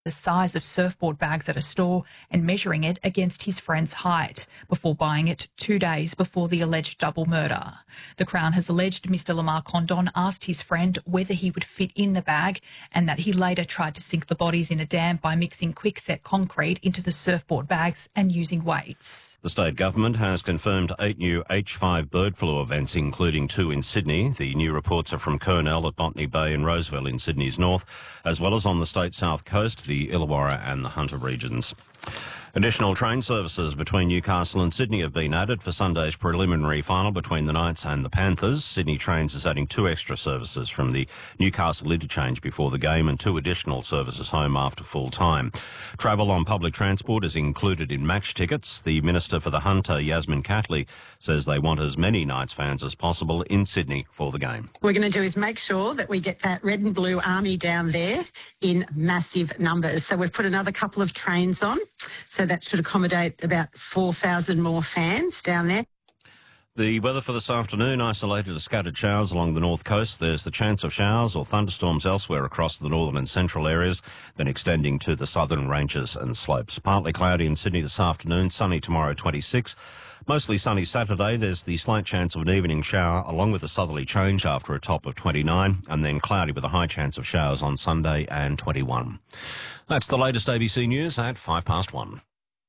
the size of surfboard bags at a store and measuring it against his friend's height before buying it 2 days before the alleged double murder. The Crown has alleged Mr Lamar Condon asked his friend whether he would fit in the bag and that he later tried to sink the bodies in a dam by mixing quickset concrete into the surfboard bags and using weights. The state government has confirmed 8 new H5 bird flu events, including 2 in Sydney. The new reports are from Kurnell at Botany Bay and Roseville in Sydney's north, as well as on the state's south coast, the Illawarra and the Hunter regions. Additional train services between Newcastle and Sydney have been added for Sunday's preliminary final between the Knights and the Panthers. Sydney Trains is adding 2 extra services from the Newcastle interchange before the game and 2 additional services home after full time. Travel on public transport is included in match tickets. The Minister for the Hunter, Yasmin Catley, says they want as many Knights fans as possible in Sydney for the game. What we're going to do is make sure that we get that red and blue army down there in massive numbers. So we've put another couple of trains on. So that should accommodate about 4,000 more fans down there. The weather for this afternoon, isolated scattered showers along the north coast. There's the chance of showers or thunderstorms elsewhere across the northern and central areas, then extending to the southern ranges and slopes. Partly cloudy in Sydney this afternoon, sunny tomorrow 26. Mostly sunny Saturday. There's the slight chance of an evening shower along with a southerly change after a top of 29, and then cloudy with a high chance of showers on Sunday and 21. That's the latest ABC News at 1:05.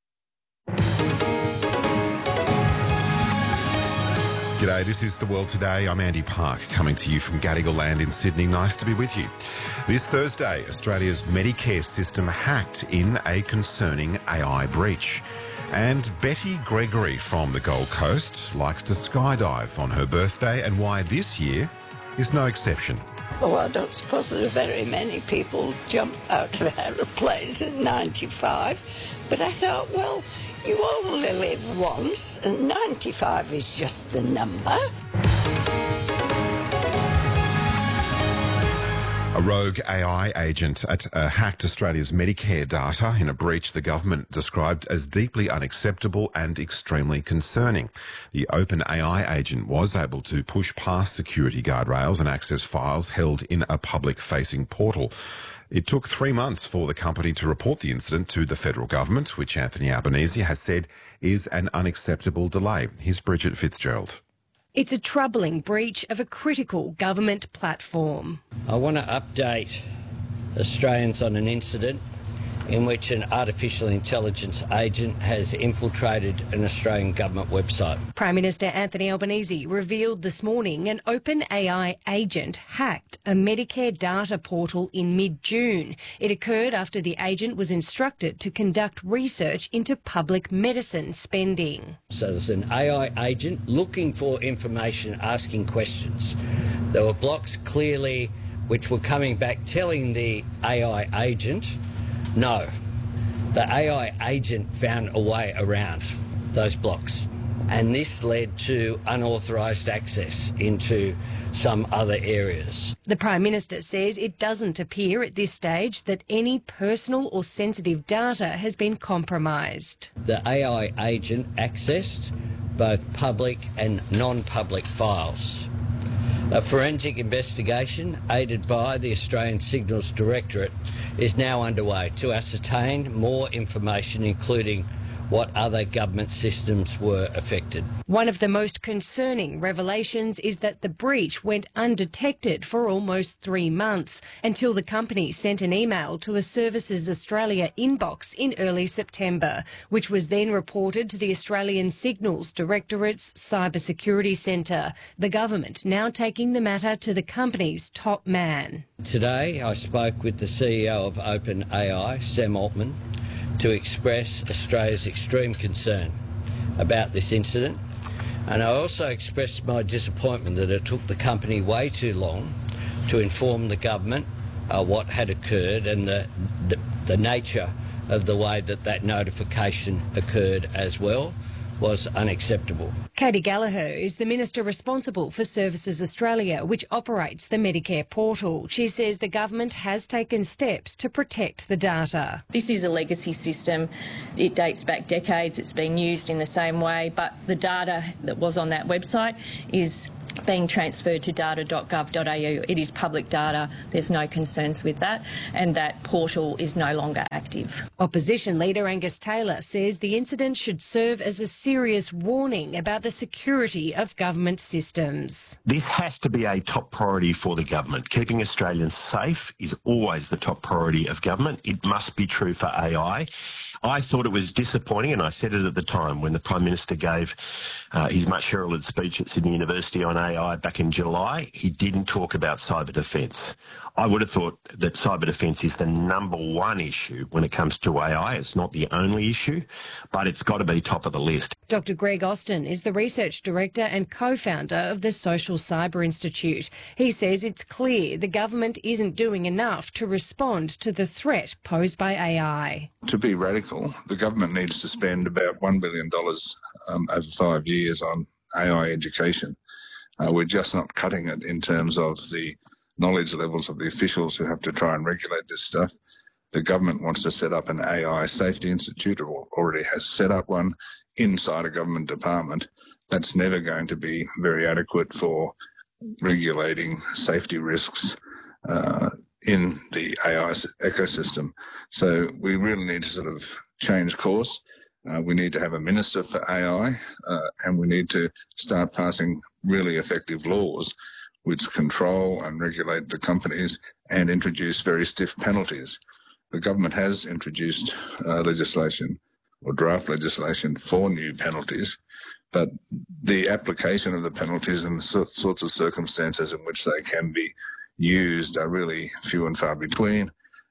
G'day, this is The World Today. I'm Andy Park, coming to you from Gadigal Land in Sydney. Nice to be with you. This Thursday, Australia's Medicare system hacked in a concerning AI breach. And Betty Gregory from the Gold Coast likes to skydive on her birthday, and why this year is no exception. Oh, I don't suppose there are very many people jump out of aeroplanes at 95, but I thought, well, you only live once, and 95 is just a number. A rogue AI agent hacked Australia's Medicare data in a breach the government described as deeply unacceptable and extremely concerning. The OpenAI agent was able to push past security guardrails and access files held in a public-facing portal. It took 3 months for the company to report the incident to the federal government, which Anthony Albanese has said is an unacceptable delay. Here's Bridget Fitzgerald. It's a troubling breach of a critical government platform. I want to update Australians on an incident in which an artificial intelligence agent has infiltrated an Australian government website. Prime Minister Anthony Albanese revealed this morning an OpenAI agent hacked a Medicare data portal in mid-June. It occurred after the agent was instructed to conduct research into public medicine spending. So there's an AI agent looking for information, asking questions. There were blocks clearly which were coming back telling the AI agent no. The AI agent found a way around those blocks, and this led to unauthorised access into some other areas. The Prime Minister says it doesn't appear at this stage that any personal or sensitive data has been compromised. The AI agent accessed both public and non-public files. A forensic investigation, aided by the Australian Signals Directorate, is now underway to ascertain more information, including what other government systems were affected. One of the most concerning revelations is that the breach went undetected for almost 3 months until the company sent an email to a Services Australia inbox in early September, which was then reported to the Australian Signals Directorate's Cybersecurity Centre. The government now taking the matter to the company's top man. Today I spoke with the CEO of OpenAI, Sam Altman, to express Australia's extreme concern about this incident, and I also expressed my disappointment that it took the company way too long to inform the government what had occurred and the nature of the way that notification occurred as well was unacceptable. Katie Gallagher is the Minister responsible for Services Australia, which operates the Medicare portal. She says the government has taken steps to protect the data. This is a legacy system. It dates back decades. It's been used in the same way, but the data that was on that website is being transferred to data.gov.au. It is public data. There's no concerns with that, and that portal is no longer active. Opposition leader Angus Taylor says the incident should serve as a serious warning about the security of government systems. This has to be a top priority for the government. Keeping Australians safe is always the top priority of government. It must be true for AI. I thought it was disappointing, and I said it at the time when the Prime Minister gave his much heralded speech at Sydney University on AI back in July. He didn't talk about cyber defence. I would have thought that cyber defence is the number one issue when it comes to AI. It's not the only issue, but it's got to be top of the list. Dr. Greg Austin is the Research Director and co-founder of the Social Cyber Institute. He says it's clear the government isn't doing enough to respond to the threat posed by AI. To be radical, the government needs to spend about $1 billion over 5 years on AI education. We're just not cutting it in terms of the knowledge levels of the officials who have to try and regulate this stuff. The government wants to set up an AI safety institute, or already has set up one inside a government department. That's never going to be very adequate for regulating safety risks in the AI ecosystem. So we really need to sort of change course. We need to have a minister for AI, and we need to start passing really effective laws which control and regulate the companies and introduce very stiff penalties. The government has introduced legislation or draft legislation for new penalties, but the application of the penalties and the sorts of circumstances in which they can be used are really few and far between,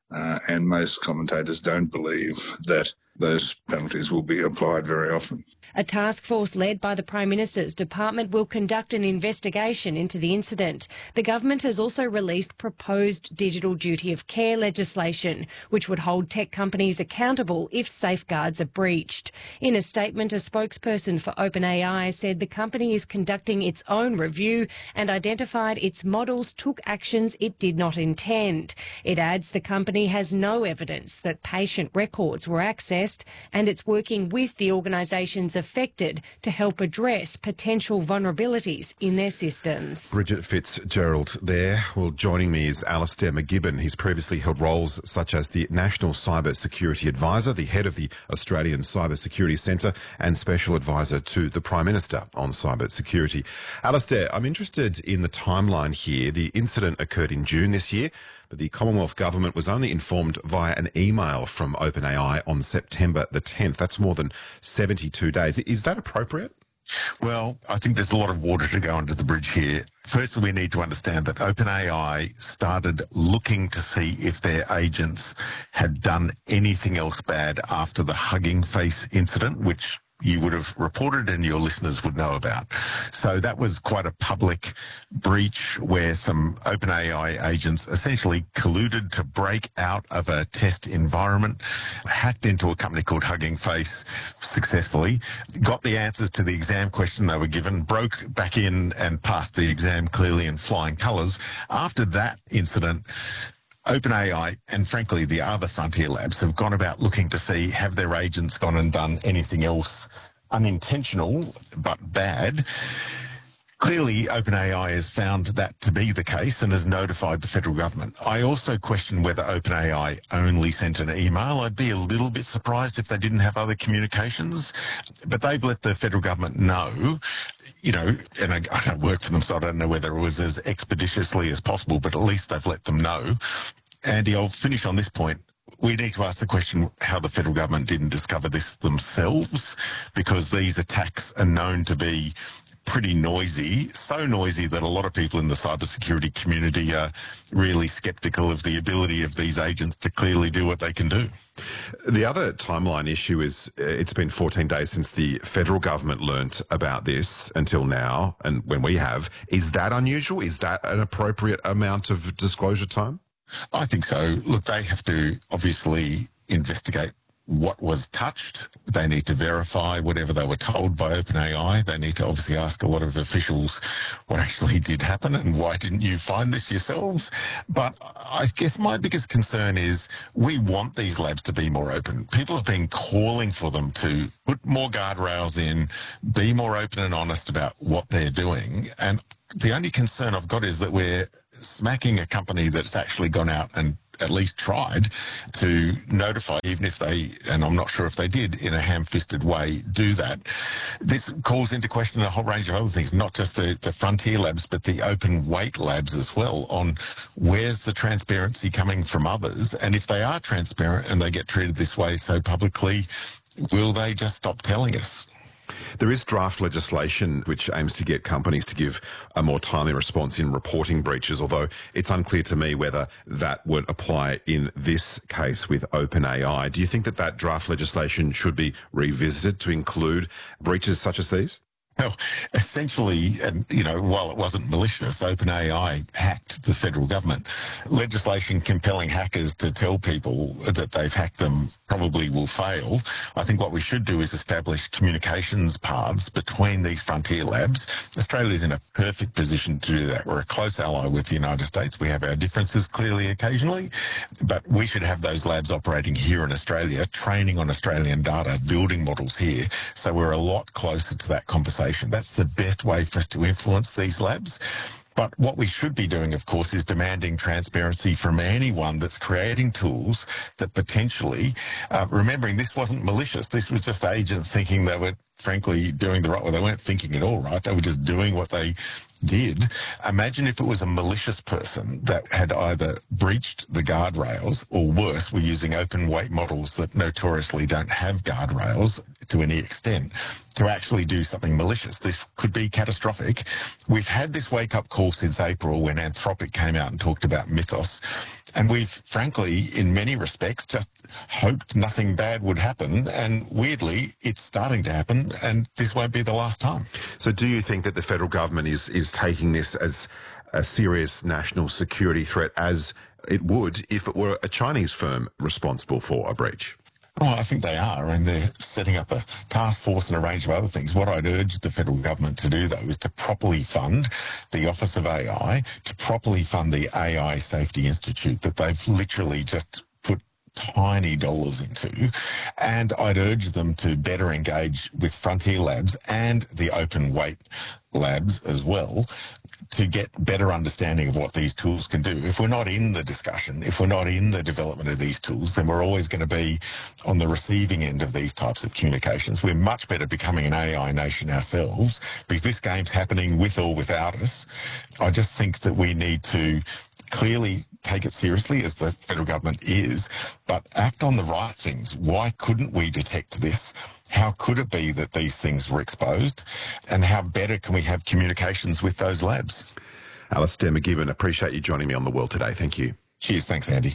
and most commentators don't believe that those penalties will be applied very often. A task force led by the Prime Minister's department will conduct an investigation into the incident. The government has also released proposed digital duty of care legislation, which would hold tech companies accountable if safeguards are breached. In a statement, a spokesperson for OpenAI said the company is conducting its own review and identified its models took actions it did not intend. It adds the company has no evidence that patient records were accessed, and it's working with the organisations affected to help address potential vulnerabilities in their systems. Bridget Fitzgerald there. Well, joining me is Alastair McGibbon. He's previously held roles such as the National Cyber Security Advisor, the head of the Australian Cyber Security Centre, and Special Advisor to the Prime Minister on cyber security. Alastair, I'm interested in the timeline here. The incident occurred in June this year, but the Commonwealth Government was only informed via an email from OpenAI on September the 10th. That's more than 72 days. Is that appropriate? Well, I think there's a lot of water to go under the bridge here. Firstly, we need to understand that OpenAI started looking to see if their agents had done anything else bad after the Hugging Face incident, which you would have reported and your listeners would know about. So that was quite a public breach where some OpenAI agents essentially colluded to break out of a test environment, hacked into a company called Hugging Face successfully, got the answers to the exam question they were given, broke back in and passed the exam clearly in flying colours. After that incident, OpenAI and, frankly, the other frontier labs have gone about looking to see have their agents gone and done anything else unintentional but bad. Clearly, OpenAI has found that to be the case and has notified the federal government. I also question whether OpenAI only sent an email. I'd be a little bit surprised if they didn't have other communications, but they've let the federal government know, you know, and I don't work for them, so I don't know whether it was as expeditiously as possible, but at least they've let them know. Andy, I'll finish on this point. We need to ask the question how the federal government didn't discover this themselves, because these attacks are known to be pretty noisy, so noisy that a lot of people in the cybersecurity community are really sceptical of the ability of these agents to clearly do what they can do. The other timeline issue is it's been 14 days since the federal government learnt about this until now, and when we have. Is that unusual? Is that an appropriate amount of disclosure time? I think so. Look, they have to obviously investigate what was touched. They need to verify whatever they were told by OpenAI. They need to obviously ask a lot of officials what actually did happen and why didn't you find this yourselves. But I guess my biggest concern is we want these labs to be more open. People have been calling for them to put more guardrails in, be more open and honest about what they're doing. And the only concern I've got is that we're smacking a company that's actually gone out and at least tried to notify, even if they, and I'm not sure if they did, in a ham-fisted way, do that. This calls into question a whole range of other things, not just the frontier labs, but the open weight labs as well, on where's the transparency coming from others, and if they are transparent and they get treated this way so publicly, will they just stop telling us? There is draft legislation which aims to get companies to give a more timely response in reporting breaches, although it's unclear to me whether that would apply in this case with OpenAI. Do you think that that draft legislation should be revisited to include breaches such as these? Well, essentially, and while it wasn't malicious, OpenAI hacked the federal government. Legislation compelling hackers to tell people that they've hacked them probably will fail. I think what we should do is establish communications paths between these frontier labs. Australia's in a perfect position to do that. We're a close ally with the United States. We have our differences clearly occasionally, but we should have those labs operating here in Australia, training on Australian data, building models here. So we're a lot closer to that conversation. That's the best way for us to influence these labs. But what we should be doing, of course, is demanding transparency from anyone that's creating tools that potentially, remembering this wasn't malicious, this was just agents thinking they were, frankly, doing the right way. They weren't thinking at all right. They were just doing what they did. Imagine if it was a malicious person that had either breached the guardrails or worse, were using open weight models that notoriously don't have guardrails to any extent to actually do something malicious. This could be catastrophic. We've had this wake-up call since April when Anthropic came out and talked about Mythos. And we've, frankly, in many respects, just hoped nothing bad would happen. And weirdly, it's starting to happen, and this won't be the last time. So do you think that the federal government is taking this as a serious national security threat, as it would if it were a Chinese firm responsible for a breach? Well, I think they are, and they're setting up a task force and a range of other things. What I'd urge the federal government to do, though, is to properly fund the Office of AI, to properly fund the AI Safety Institute that they've literally just put tiny dollars into. And I'd urge them to better engage with frontier labs and the open weight labs as well, to get better understanding of what these tools can do. If we're not in the discussion, if we're not in the development of these tools, then we're always going to be on the receiving end of these types of communications. We're much better becoming an AI nation ourselves, because this game's happening with or without us. I just think that we need to clearly take it seriously, as the federal government is, but act on the right things. Why couldn't we detect this? How could it be that these things were exposed? And how better can we have communications with those labs? Alistair McGibbon, appreciate you joining me on The World Today. Thank you. Cheers. Thanks, Andy.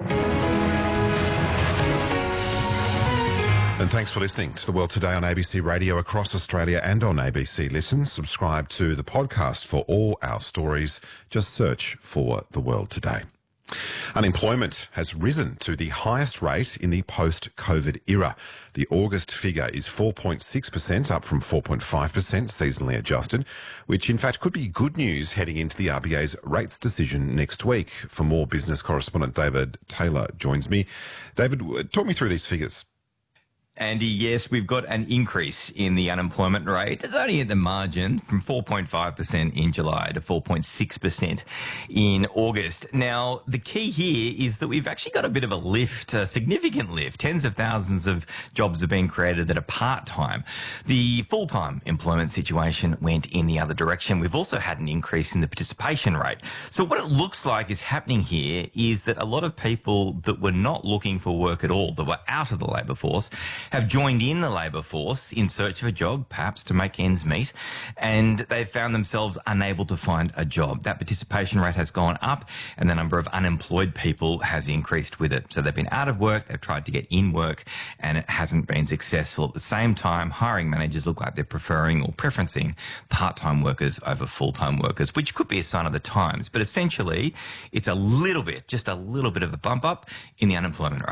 And thanks for listening to The World Today on ABC Radio across Australia and on ABC Listen. Subscribe to the podcast for all our stories. Just search for The World Today. Unemployment has risen to the highest rate in the post-COVID era. The August figure is 4.6%, up from 4.5% seasonally adjusted, which in fact could be good news heading into the RBA's rates decision next week. For more, business correspondent David Taylor joins me. David, talk me through these figures. Andy, yes, we've got an increase in the unemployment rate. It's only at the margin, from 4.5% in July to 4.6% in August. Now, the key here is that we've actually got a bit of a lift, a significant lift. Tens of thousands of jobs have been created that are part-time. The full-time employment situation went in the other direction. We've also had an increase in the participation rate. So what it looks like is happening here is that a lot of people that were not looking for work at all, that were out of the labour force, have joined in the labour force in search of a job, perhaps to make ends meet, and they've found themselves unable to find a job. That participation rate has gone up, and the number of unemployed people has increased with it. So they've been out of work, they've tried to get in work, and it hasn't been successful. At the same time, hiring managers look like they're preferring or preferencing part-time workers over full-time workers, which could be a sign of the times. But essentially, it's a little bit, just a little bit of a bump up in the unemployment rate.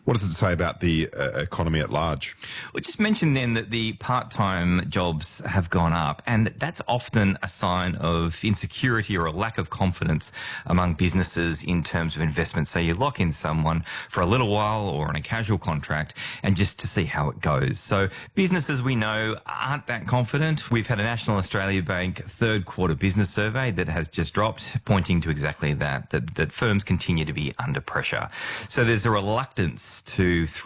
What does it say about the economy at large? We just mentioned then that the part-time jobs have gone up, and that's often a sign of insecurity or a lack of confidence among businesses in terms of investment. So you lock in someone for a little while or on a casual contract and just to see how it goes. So businesses we know aren't that confident. We've had a National Australia Bank third quarter business survey that has just dropped, pointing to exactly that firms continue to be under pressure. So there's a reluctance to